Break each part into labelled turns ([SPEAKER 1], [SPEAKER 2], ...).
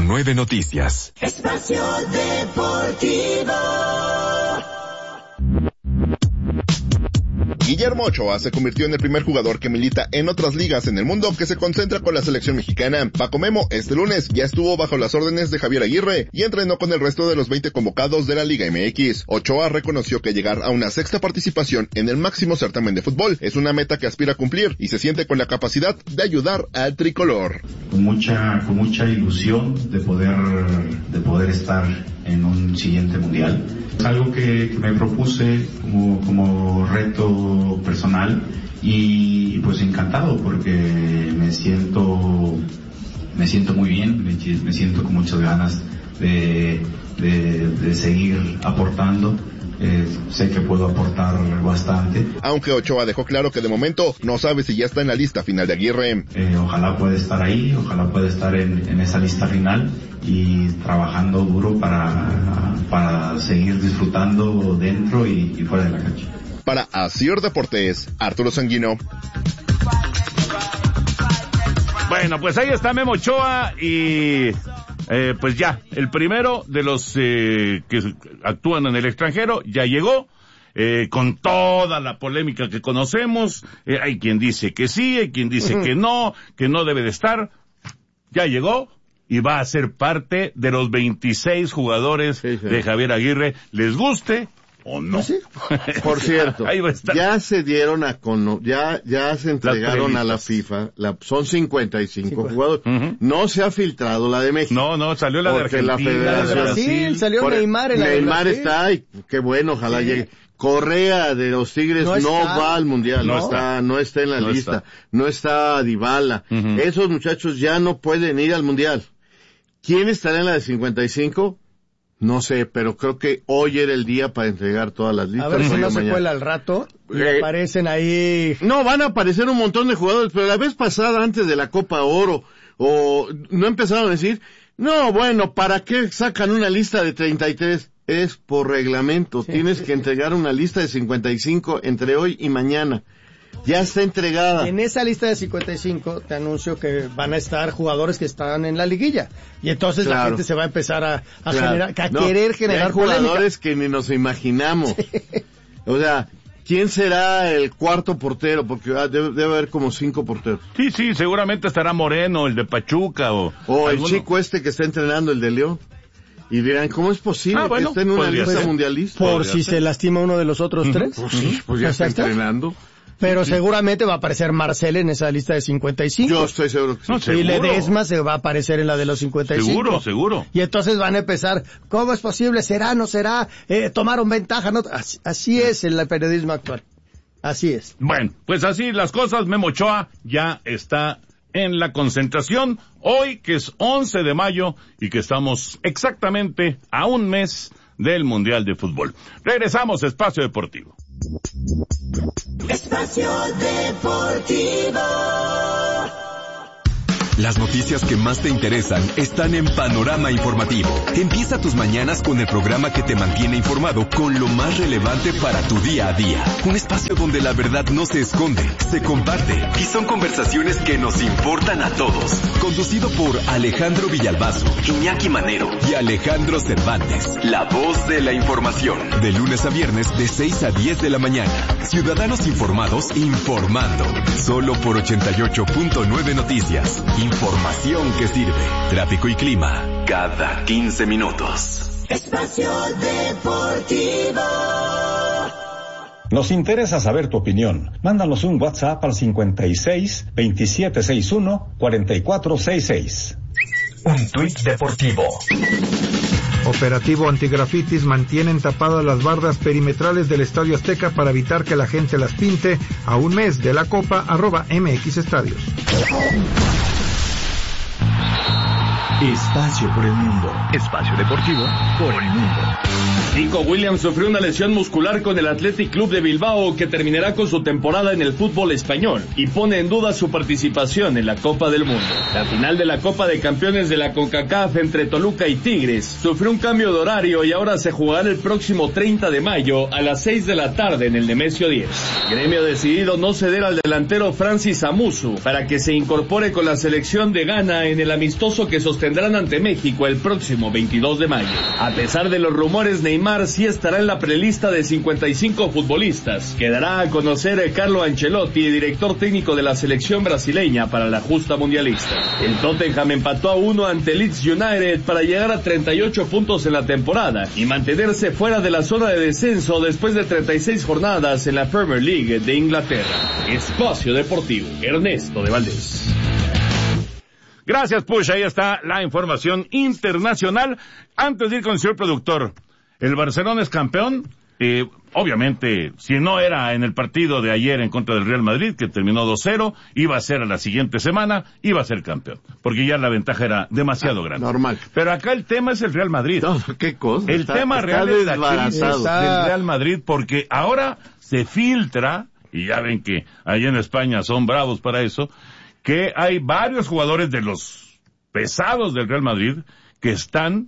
[SPEAKER 1] 98.9 Noticias.
[SPEAKER 2] Espacio Deportivo.
[SPEAKER 3] Guillermo Ochoa se convirtió en el primer jugador que milita en otras ligas en el mundo que se concentra con la selección mexicana. Paco Memo este lunes ya estuvo bajo las órdenes de Javier Aguirre y entrenó con el resto de los 20 convocados de la Liga MX. Ochoa reconoció que llegar a una sexta participación en el máximo certamen de fútbol es una meta que aspira a cumplir y se siente con la capacidad de ayudar al tricolor.
[SPEAKER 4] Con mucha ilusión de poder estar en un siguiente mundial. Es algo que me propuse como reto personal y pues encantado porque me siento muy bien, me siento con muchas ganas de seguir aportando. Sé que puedo aportar bastante.
[SPEAKER 3] Aunque Ochoa dejó claro que de momento no sabe si ya está en la lista final de Aguirre.
[SPEAKER 4] Ojalá pueda estar ahí, ojalá pueda estar en esa lista final y trabajando duro para seguir disfrutando dentro y fuera de la cancha.
[SPEAKER 3] Para Asir Deportes, Arturo Sanguino.
[SPEAKER 5] Bueno, pues ahí está Memo Ochoa y pues ya, el primero de los que actúan en el extranjero ya llegó, con toda la polémica que conocemos. Hay quien dice que sí, hay quien dice que no debe de estar. Ya llegó y va a ser parte de los 26 jugadores de Javier Aguirre, les guste o no.
[SPEAKER 6] ¿Sí? Por cierto, ya se dieron ya se entregaron a la FIFA, son 55 jugadores. No se ha filtrado la de México.
[SPEAKER 5] No, salió la de Argentina,
[SPEAKER 6] la Federación
[SPEAKER 7] de Brasil, salió Neymar en la
[SPEAKER 6] Neymar está, y qué bueno, ojalá llegue. Correa de los Tigres no va al Mundial, no está en la lista, no está Dybala. Esos muchachos ya no pueden ir al Mundial. ¿Quién estará en la de 55? No sé, pero creo que hoy era el día para entregar todas las listas.
[SPEAKER 7] A ver si no se cuela al rato y aparecen ahí.
[SPEAKER 6] No, van a aparecer un montón de jugadores, pero la vez pasada, antes de la Copa Oro, no empezaron a decir, no, bueno, ¿para qué sacan una lista de 33? Es por reglamento, tienes que entregar una lista de 55 entre hoy y mañana. Ya está entregada.
[SPEAKER 7] En esa lista de 55 te anuncio que van a estar jugadores que están en la liguilla. Y entonces la gente se va a empezar a querer generar
[SPEAKER 6] jugadores que ni nos imaginamos. O sea, ¿quién será el cuarto portero? Porque debe haber como 5 porteros.
[SPEAKER 5] Sí, seguramente estará Moreno, el de Pachuca o
[SPEAKER 6] el chico que está entrenando, el de León. Y dirán, ¿cómo es posible que esté en una lista mundialista?
[SPEAKER 7] Por si se lastima uno de los otros tres.
[SPEAKER 6] Pues ya está entrenando.
[SPEAKER 7] Pero seguramente va a aparecer Marcel en esa lista de 55.
[SPEAKER 6] Yo estoy seguro que sí.
[SPEAKER 7] Y Ledesma se va a aparecer en la de los 55.
[SPEAKER 5] Seguro.
[SPEAKER 7] Y entonces van a empezar, ¿cómo es posible? ¿Será, no será? ¿Tomaron ventaja? No. Así es el periodismo actual. Así es.
[SPEAKER 5] Bueno, pues así las cosas. Memo Ochoa ya está en la concentración hoy, que es 11 de mayo y que estamos exactamente a un mes del Mundial de Fútbol. Regresamos a Espacio Deportivo.
[SPEAKER 2] Espacio Deportivo.
[SPEAKER 1] Las noticias que más te interesan están en Panorama Informativo. Empieza tus mañanas con el programa que te mantiene informado con lo más relevante para tu día a día. Un espacio donde la verdad no se esconde, se comparte y son conversaciones que nos importan a todos. Conducido por Alejandro Villalbazo, Iñaki Manero y Alejandro Cervantes. La voz de la información. De lunes a viernes de 6 a 10 de la mañana. Ciudadanos informados informando. Solo por 88.9 Noticias. Información que sirve. Tráfico y clima cada 15 minutos.
[SPEAKER 2] Espacio Deportivo.
[SPEAKER 8] Nos interesa saber tu opinión. Mándanos un WhatsApp al 56 2761 4466.
[SPEAKER 1] Un tuit deportivo.
[SPEAKER 9] Operativo antigrafitis, mantienen tapadas las bardas perimetrales del Estadio Azteca para evitar que la gente las pinte a un mes de la Copa @MX Estadios.
[SPEAKER 1] Espacio por el mundo. Espacio deportivo por el mundo.
[SPEAKER 10] Nico Williams sufrió una lesión muscular con el Athletic Club de Bilbao que terminará con su temporada en el fútbol español y pone en duda su participación en la Copa del Mundo. La final de la Copa de Campeones de la CONCACAF entre Toluca y Tigres sufrió un cambio de horario y ahora se jugará el próximo 30 de mayo a las 6 de la tarde en el Nemesio 10. Gremio decidido no ceder al delantero Francis Amusu para que se incorpore con la selección de Ghana en el amistoso que sostendrán ante México el próximo 22 de mayo. A pesar de los rumores, Neymar sí estará en la prelista de 55 futbolistas. Quedará a conocer Carlo Ancelotti, director técnico de la selección brasileña para la justa mundialista. El Tottenham empató a 1 ante Leeds United para llegar a 38 puntos en la temporada y mantenerse fuera de la zona de descenso después de 36 jornadas en la Premier League de Inglaterra. Espacio Deportivo, Ernesto de Valdés.
[SPEAKER 5] Gracias, Push. Ahí está la información internacional. Antes de ir con el señor productor, el Barcelona es campeón. Obviamente, si no era en el partido de ayer en contra del Real Madrid, que terminó 2-0, iba a ser a la siguiente semana, iba a ser campeón. Porque ya la ventaja era demasiado grande.
[SPEAKER 6] Normal.
[SPEAKER 5] Pero acá el tema es el Real Madrid.
[SPEAKER 6] No, ¿qué cosa?
[SPEAKER 5] El tema real es la crisis del Real Madrid, porque ahora se filtra, y ya ven que allá en España son bravos para eso, que hay varios jugadores de los pesados del Real Madrid que están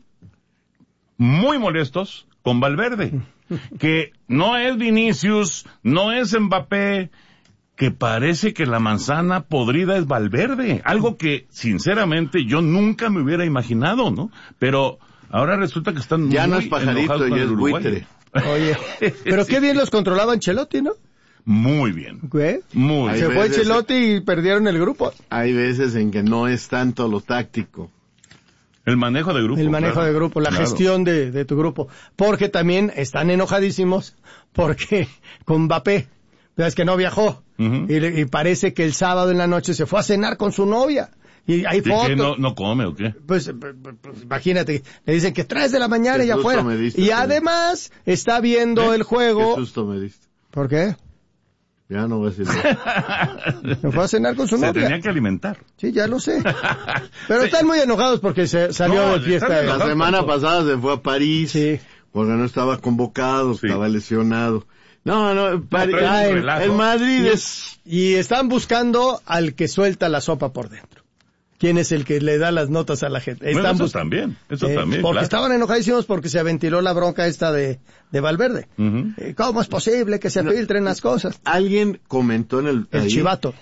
[SPEAKER 5] muy molestos con Valverde, que no es Vinicius, no es Mbappé, que parece que la manzana podrida es Valverde, algo que sinceramente yo nunca me hubiera imaginado, ¿no? Pero ahora resulta que están
[SPEAKER 6] ya
[SPEAKER 5] muy
[SPEAKER 6] no es pajarito, ya es buitre.
[SPEAKER 7] Oye, pero qué bien los controlaba Ancelotti, ¿no?
[SPEAKER 5] Muy bien.
[SPEAKER 7] ¿Qué?
[SPEAKER 5] Muy bien.
[SPEAKER 7] Se fue Ancelotti y perdieron el grupo.
[SPEAKER 6] Hay veces en que no es tanto lo táctico.
[SPEAKER 5] El manejo de grupo.
[SPEAKER 7] El manejo de grupo, la gestión de tu grupo. Porque también están enojadísimos porque con Mbappé, es que no viajó. Y parece que el sábado en la noche se fue a cenar con su novia. Y hay fotos.
[SPEAKER 5] ¿Qué, no come o qué?
[SPEAKER 7] Pues imagínate, le dicen que 3 de la mañana y afuera. Y además está viendo el juego.
[SPEAKER 6] Qué susto me diste.
[SPEAKER 7] ¿Por qué?
[SPEAKER 6] Ya no voy a decir nada.
[SPEAKER 7] Se fue a cenar con su novia.
[SPEAKER 5] Se tenía que alimentar.
[SPEAKER 7] Sí, ya lo sé. Pero están muy enojados porque se salió de fiesta.
[SPEAKER 6] La semana pasada se fue a París.
[SPEAKER 7] Sí.
[SPEAKER 6] Porque no estaba convocado, estaba lesionado. No, el Madrid es...
[SPEAKER 7] Y están buscando al que suelta la sopa por dentro. ¿Quién es el que le da las notas a la gente?
[SPEAKER 5] Eso también,
[SPEAKER 7] porque
[SPEAKER 5] claro.
[SPEAKER 7] Estaban enojadísimos porque se ventiló la bronca esta de Valverde. ¿Cómo es posible que se filtren las cosas?
[SPEAKER 6] Alguien comentó en
[SPEAKER 7] el chivato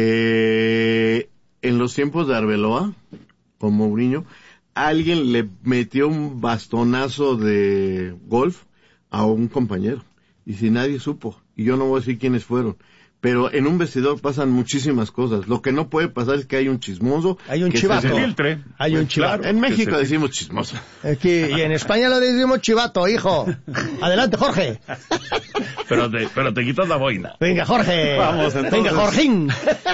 [SPEAKER 6] que en los tiempos de Arbeloa, con Mourinho, alguien le metió un bastonazo de golf a un compañero. Y si nadie supo, y yo no voy a decir quiénes fueron. Pero en un vestidor pasan muchísimas cosas. Lo que no puede pasar es que hay un chismoso.
[SPEAKER 7] Hay un chivato.
[SPEAKER 5] Se filtre.
[SPEAKER 7] Hay un chivato.
[SPEAKER 6] En México decimos chismoso.
[SPEAKER 7] Aquí, y en España lo decimos chivato, hijo. Adelante, Jorge.
[SPEAKER 5] Pero te quitas la boina.
[SPEAKER 7] Venga, Jorge.
[SPEAKER 11] Vamos, entonces.
[SPEAKER 7] Venga, Jorgín.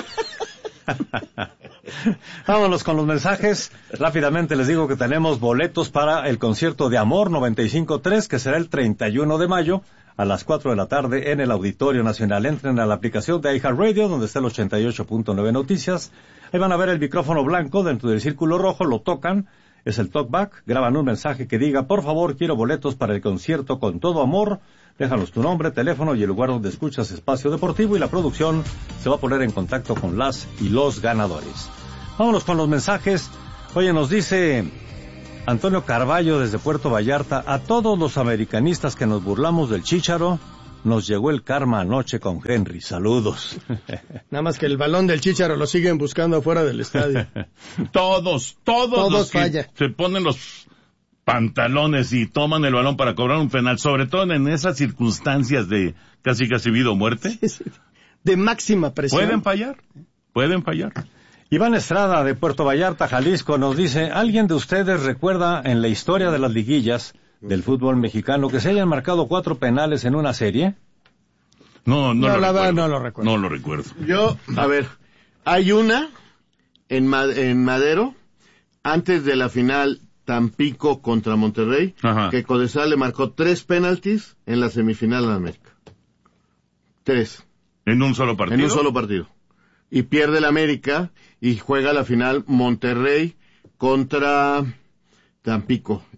[SPEAKER 11] Vámonos con los mensajes. Rápidamente les digo que tenemos boletos para el concierto de Amor 95.3, que será el 31 de mayo. A las 4 de la tarde en el Auditorio Nacional. Entren a la aplicación de iHeartRadio, donde está el 88.9 Noticias. Ahí van a ver el micrófono blanco dentro del círculo rojo, lo tocan, es el talkback, graban un mensaje que diga, por favor, quiero boletos para el concierto con todo amor. Déjanos tu nombre, teléfono y el lugar donde escuchas Espacio Deportivo y la producción se va a poner en contacto con las y los ganadores. Vámonos con los mensajes. Oye, nos dice Antonio Carballo desde Puerto Vallarta, a todos los americanistas que nos burlamos del Chícharo, nos llegó el karma anoche con Henry. Saludos.
[SPEAKER 7] Nada más que el balón del Chícharo lo siguen buscando afuera del estadio.
[SPEAKER 5] Todos los
[SPEAKER 7] falla.
[SPEAKER 5] Que se ponen los pantalones y toman el balón para cobrar un penal, sobre todo en esas circunstancias de casi vida o muerte.
[SPEAKER 7] Sí. De máxima presión.
[SPEAKER 5] Pueden fallar.
[SPEAKER 11] Iván Estrada de Puerto Vallarta, Jalisco, nos dice, ¿alguien de ustedes recuerda en la historia de las liguillas del fútbol mexicano que se hayan marcado 4 penales en una serie?
[SPEAKER 5] No lo recuerdo.
[SPEAKER 7] No
[SPEAKER 5] lo recuerdo.
[SPEAKER 6] Yo, a ver, hay una en Madero, antes de la final Tampico contra Monterrey, que Codesal le marcó 3 penaltis en la semifinal de América. 3.
[SPEAKER 5] ¿En un solo partido?
[SPEAKER 6] En un solo partido. Y pierde el América y juega la final Monterrey contra Tampico.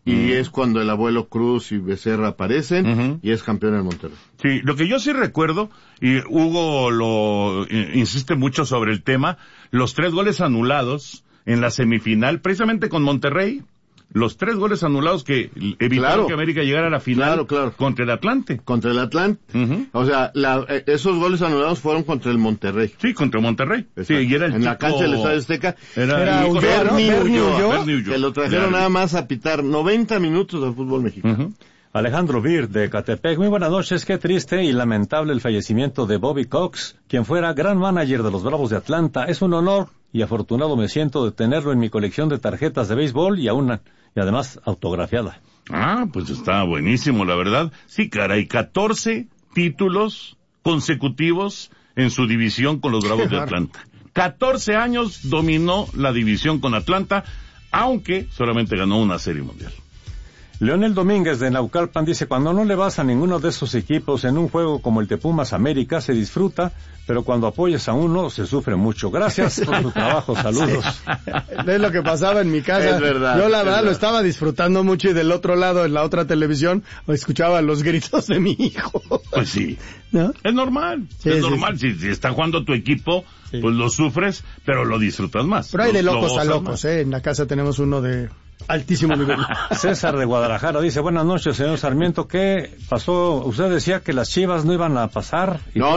[SPEAKER 6] y es cuando el abuelo Cruz y Becerra aparecen, y es campeón en Monterrey.
[SPEAKER 5] Sí, lo que yo sí recuerdo, y Hugo lo insiste mucho sobre el tema, los 3 goles anulados en la semifinal, precisamente con Monterrey, los 3 goles anulados que evitaron que América llegara a la final contra el Atlante.
[SPEAKER 6] Contra el Atlante. O sea, esos goles anulados fueron contra el Monterrey.
[SPEAKER 5] Sí, contra Monterrey. Sí, y era
[SPEAKER 6] en la cancha del Estadio Azteca.
[SPEAKER 5] Era
[SPEAKER 6] Bernie Ulloa, que lo trajeron nada más a pitar 90 minutos del fútbol mexicano.
[SPEAKER 11] Alejandro Bir, de Catepec. Muy buenas noches. Qué triste y lamentable el fallecimiento de Bobby Cox, quien fuera gran manager de los Bravos de Atlanta. Es un honor y afortunado me siento de tenerlo en mi colección de tarjetas de béisbol y además autografiada.
[SPEAKER 5] Ah, pues está buenísimo, la verdad. Sí, caray, 14 títulos consecutivos en su división con los Bravos de Atlanta. 14 años dominó la división con Atlanta, aunque solamente ganó una Serie Mundial.
[SPEAKER 11] Leonel Domínguez de Naucalpan dice, cuando no le vas a ninguno de esos equipos en un juego como el de Pumas América se disfruta, pero cuando apoyas a uno se sufre mucho. Gracias por su trabajo, saludos.
[SPEAKER 7] Sí. Es lo que pasaba en mi casa.
[SPEAKER 6] Es verdad.
[SPEAKER 7] Yo la verdad lo estaba disfrutando mucho y del otro lado, en la otra televisión, escuchaba los gritos de mi hijo.
[SPEAKER 5] Pues sí.
[SPEAKER 7] ¿No?
[SPEAKER 5] Es normal.
[SPEAKER 7] Sí,
[SPEAKER 5] es normal. Si está jugando tu equipo, pues lo sufres, pero lo disfrutas más.
[SPEAKER 7] Pero hay de locos a locos, En la casa tenemos uno de altísimo nivel.
[SPEAKER 11] César de Guadalajara dice, buenas noches, señor Sarmiento, ¿qué pasó? Usted decía que las Chivas no iban a pasar.
[SPEAKER 6] No,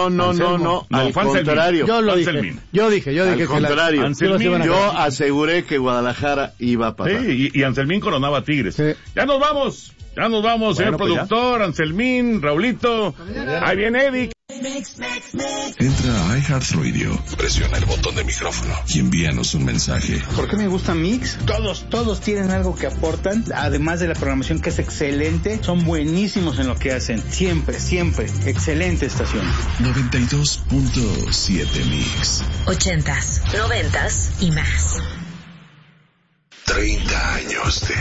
[SPEAKER 6] al contrario.
[SPEAKER 7] Yo lo dije. Yo dije
[SPEAKER 6] al contrario. Yo aseguré que Guadalajara iba a pasar.
[SPEAKER 5] Sí, y Anselmín coronaba a Tigres. Sí. Ya nos vamos, bueno, señor productor, Anselmín, Raulito. Ahí viene Eddie.
[SPEAKER 1] Entra a iHeartRadio, presiona el botón de micrófono y envíanos un mensaje.
[SPEAKER 12] ¿Por qué me gusta Mix? Todos tienen algo que aportan, además de la programación que es excelente, son buenísimos en lo que hacen, siempre, excelente estación.
[SPEAKER 1] 92.7 Mix.
[SPEAKER 13] 80s, 90s y más.
[SPEAKER 1] 30 años de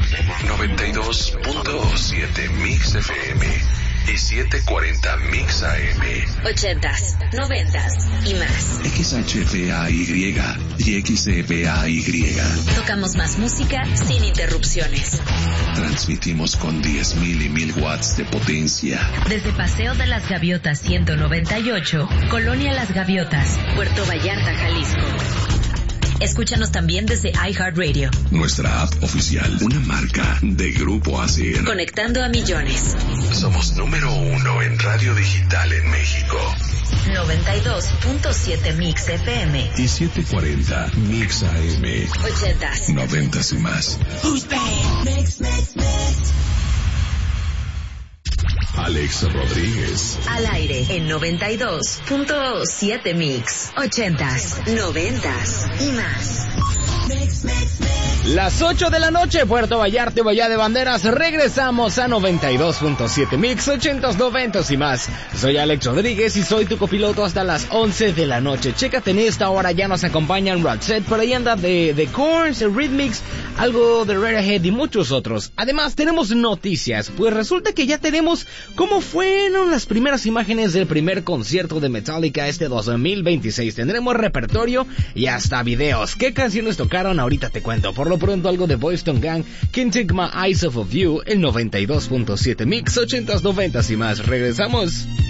[SPEAKER 1] 92.7 Mix FM y 740 Mix AM.
[SPEAKER 13] 80s, 90s y más.
[SPEAKER 1] XHFAY y XFAY.
[SPEAKER 13] Tocamos más música sin interrupciones.
[SPEAKER 1] Transmitimos con 10,000 y 1000 watts de potencia.
[SPEAKER 13] Desde Paseo de las Gaviotas 198, Colonia Las Gaviotas, Puerto Vallarta, Jalisco. Escúchanos también desde iHeartRadio.
[SPEAKER 1] Nuestra app oficial, una marca de Grupo ASIR.
[SPEAKER 13] Conectando a millones.
[SPEAKER 1] Somos número 1 en radio digital en México.
[SPEAKER 13] 92.7 Mix FM.
[SPEAKER 1] Y 740 Mix AM.
[SPEAKER 13] 80s.
[SPEAKER 1] 90s y más.
[SPEAKER 2] Mix.
[SPEAKER 1] Alex Rodríguez.
[SPEAKER 13] Al aire en 92.7 Mix. 80s, 90s y más.
[SPEAKER 14] Las 8 de la noche, Puerto Vallarta, Bahía de Banderas, regresamos a 92.7 Mix, 80s, 90s y más. Soy Alex Rodríguez y soy tu copiloto hasta las 11 de la noche. Chécate, en esta hora ya nos acompañan Roxette, por ahí anda The Corrs, Rhythmics, algo de Radiohead y muchos otros. Además, tenemos noticias, pues resulta que ya tenemos cómo fueron las primeras imágenes del primer concierto de Metallica este 2026. Tendremos repertorio y hasta videos. ¿Qué canciones tocaron? Ahorita te cuento. Por lo pronto, algo de Boyz II Gang, Can't Take My Eyes Off of You, el 92.7 Mix, 80s, 90s y más. Regresamos.